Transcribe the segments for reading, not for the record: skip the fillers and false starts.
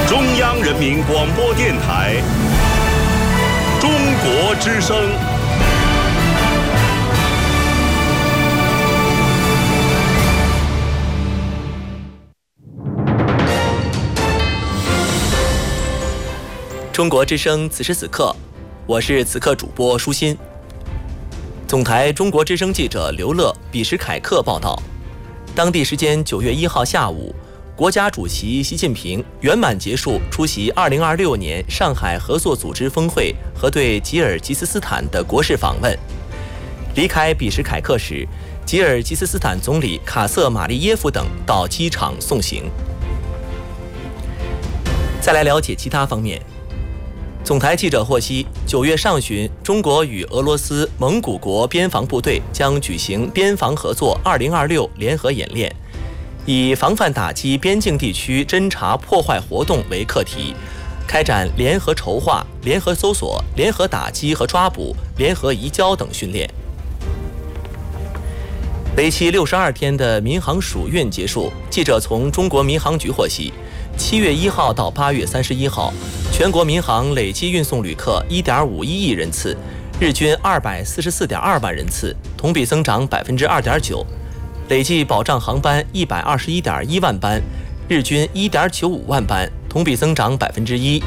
中央人民广播电台中国之声。 中国之声，此时此刻，我是此刻主播舒心。总台中国之声记者刘乐、彼时凯克报道，当地时间9月1号下午，国家主席习近平圆满结束出席2026年上海合作组织峰会和对吉尔吉斯斯坦的国事访问。离开彼时凯克时，吉尔吉斯斯坦总理卡瑟马利耶夫等到机场送行。再来了解其他方面。总台记者获悉，9月上旬，中国与俄罗斯、蒙古国边防部队将举行边防合作2026联合演练，以防范打击边境地区侦察破坏活动为课题，开展联合筹划、联合搜索、联合打击和抓捕、联合移交等训练。为期62天的民航暑运结束，记者从中国民航局获悉，7月1号到8月31号，全国民航累计运送旅客1.51亿人次，日均244.2万人次，同比增长2.9%；累计保障航班121.1万班，日均1.95万班，同比增长1%。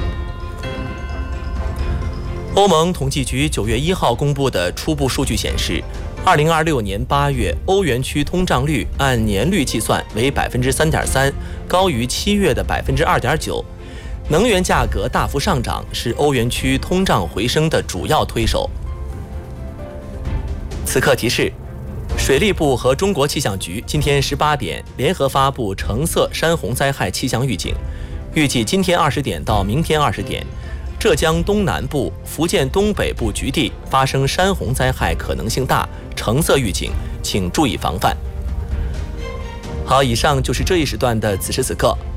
欧盟统计局9月1号公布的初步数据显示，2026年8月欧元区通胀率按年率计算为3.3%，高于7月的2.9%。能源价格大幅上涨是欧元区通胀回升的主要推手。此刻提示，水利部和中国气象局今天18点联合发布橙色山洪灾害气象预警，预计今天20点到明天20点，浙江东南部、福建东北部局地发生山洪灾害可能性大，橙色预警，请注意防范。好，以上就是这一时段的此时此刻。